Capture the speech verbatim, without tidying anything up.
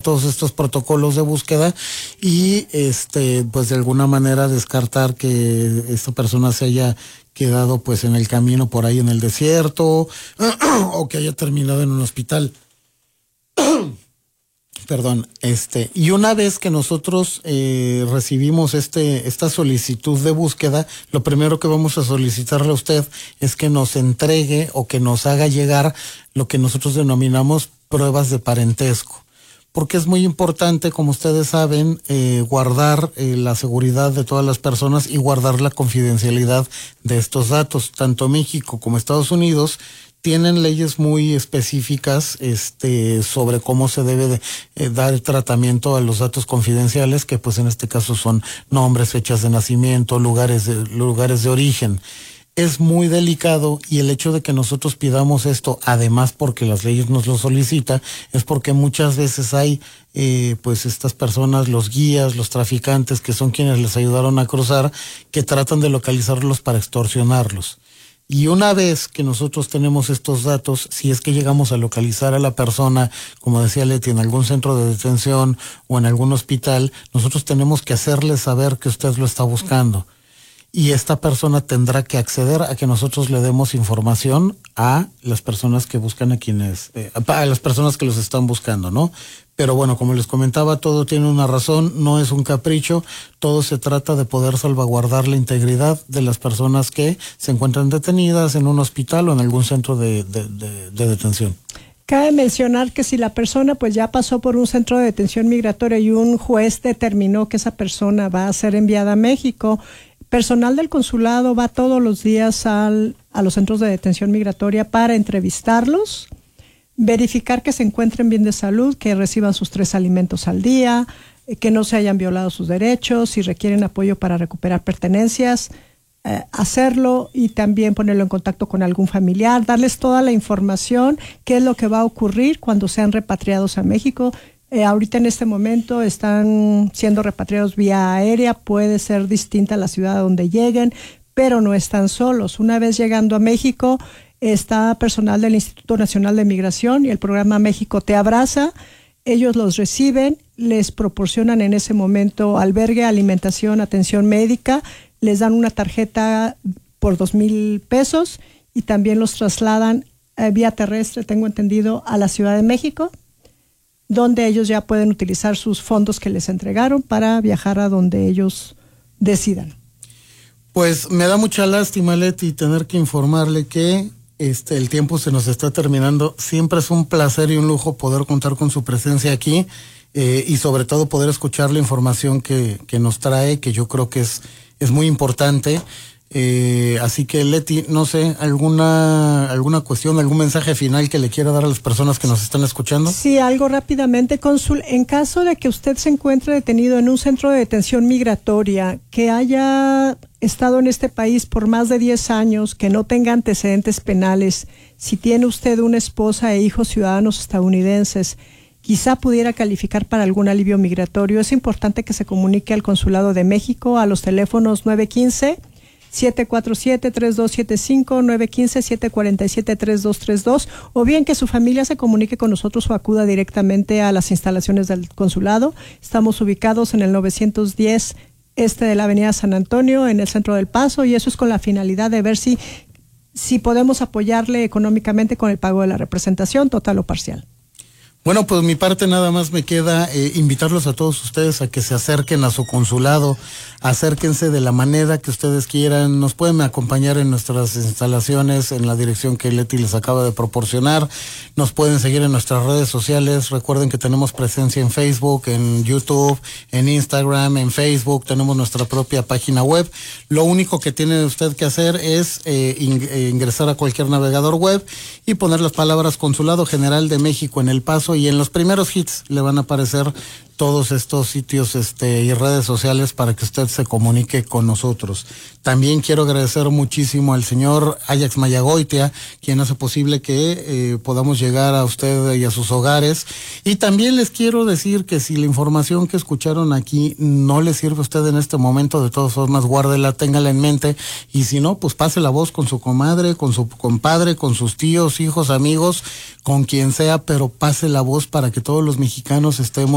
todos estos protocolos de búsqueda y este pues de alguna manera descartar que esta persona se haya quedado pues en el camino por ahí en el desierto o que haya terminado en un hospital. Perdón, este, y una vez que nosotros eh, recibimos este, esta solicitud de búsqueda, lo primero que vamos a solicitarle a usted es que nos entregue o que nos haga llegar lo que nosotros denominamos pruebas de parentesco. Porque es muy importante, como ustedes saben, eh, guardar eh, la seguridad de todas las personas y guardar la confidencialidad de estos datos. Tanto México como Estados Unidos tienen leyes muy específicas este sobre cómo se debe de, eh, dar el tratamiento a los datos confidenciales, que pues en este caso son nombres, fechas de nacimiento, lugares de, lugares de origen. Es muy delicado y el hecho de que nosotros pidamos esto, además porque las leyes nos lo solicitan, es porque muchas veces hay eh, pues estas personas, los guías, los traficantes, que son quienes les ayudaron a cruzar, que tratan de localizarlos para extorsionarlos. Y una vez que nosotros tenemos estos datos, si es que llegamos a localizar a la persona, como decía Leti, en algún centro de detención o en algún hospital, nosotros tenemos que hacerle saber que usted lo está buscando. Y esta persona tendrá que acceder a que nosotros le demos información a las personas que buscan a quienes, eh, a las personas que los están buscando, ¿no? Pero bueno, como les comentaba, todo tiene una razón, no es un capricho, todo se trata de poder salvaguardar la integridad de las personas que se encuentran detenidas en un hospital o en algún centro de, de, de, de detención. Cabe mencionar que si la persona pues ya pasó por un centro de detención migratoria y un juez determinó que esa persona va a ser enviada a México, personal del consulado va todos los días al, a los centros de detención migratoria para entrevistarlos, verificar que se encuentren bien de salud, que reciban sus tres alimentos al día, que no se hayan violado sus derechos, si requieren apoyo para recuperar pertenencias, eh, hacerlo y también ponerlo en contacto con algún familiar, darles toda la información, qué es lo que va a ocurrir cuando sean repatriados a México. Eh, ahorita en este momento están siendo repatriados vía aérea, puede ser distinta a la ciudad a donde lleguen, pero no están solos. Una vez llegando a México, está personal del Instituto Nacional de Migración y el programa México Te Abraza. Ellos los reciben, les proporcionan en ese momento albergue, alimentación, atención médica, les dan una tarjeta por dos mil pesos y también los trasladan eh, vía terrestre, tengo entendido, a la Ciudad de México, donde ellos ya pueden utilizar sus fondos que les entregaron para viajar a donde ellos decidan. Pues me da mucha lástima, Leti, tener que informarle que este el tiempo se nos está terminando. Siempre es un placer y un lujo poder contar con su presencia aquí eh, y sobre todo poder escuchar la información que, que nos trae, que yo creo que es, es muy importante. Eh, así que Leti, no sé, alguna alguna cuestión, algún mensaje final que le quiera dar a las personas que nos están escuchando. Sí, algo rápidamente, cónsul. En caso de que usted se encuentre detenido en un centro de detención migratoria, que haya estado en este país por más de diez años, que no tenga antecedentes penales, si tiene usted una esposa e hijos ciudadanos estadounidenses, quizá pudiera calificar para algún alivio migratorio. Es importante que se comunique al Consulado de México a los teléfonos nueve uno cinco, siete cuatro siete, tres dos siete cinco, nueve uno cinco, siete cuatro siete, tres dos tres dos, o bien que su familia se comunique con nosotros o acuda directamente a las instalaciones del consulado. Estamos ubicados en el novecientos diez este de la avenida San Antonio, en el centro del Paso, y eso es con la finalidad de ver si, si podemos apoyarle económicamente con el pago de la representación, total o parcial. Bueno, pues mi parte nada más me queda eh, invitarlos a todos ustedes a que se acerquen a su consulado, acérquense de la manera que ustedes quieran, nos pueden acompañar en nuestras instalaciones en la dirección que Leti les acaba de proporcionar, nos pueden seguir en nuestras redes sociales, recuerden que tenemos presencia en Facebook, en YouTube, en Instagram, en Facebook, tenemos nuestra propia página web. Lo único que tiene usted que hacer es eh, ing- eh, ingresar a cualquier navegador web y poner las palabras Consulado General de México en El Paso, y en los primeros hits le van a aparecer todos estos sitios este y redes sociales para que usted se comunique con nosotros. También quiero agradecer muchísimo al señor Ajax Mayagoitia, quien hace posible que eh, podamos llegar a usted y a sus hogares. Y también les quiero decir que si la información que escucharon aquí no le sirve a usted en este momento, de todas formas guárdela, téngala en mente, y si no, pues pase la voz con su comadre, con su compadre, con sus tíos, hijos, amigos, con quien sea, pero pase la voz para que todos los mexicanos estemos